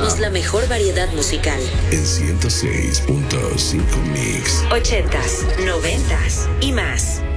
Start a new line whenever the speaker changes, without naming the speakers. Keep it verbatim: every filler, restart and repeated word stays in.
Somos la mejor variedad musical.
En ciento seis punto cinco Mix.
Ochentas, noventas y más.